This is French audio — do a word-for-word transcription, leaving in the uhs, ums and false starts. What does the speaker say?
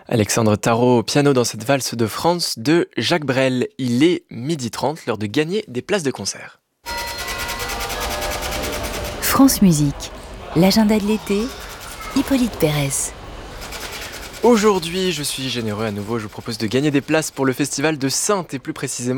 Alexandre Tarot au piano dans cette valse de France de Jacques Brel. Il est midi trente, l'heure de gagner des places de concert. France Musique, l'agenda de l'été, Hippolyte Pérez. Aujourd'hui, je suis généreux à nouveau, je vous propose de gagner des places pour le festival de Saintes et plus précisément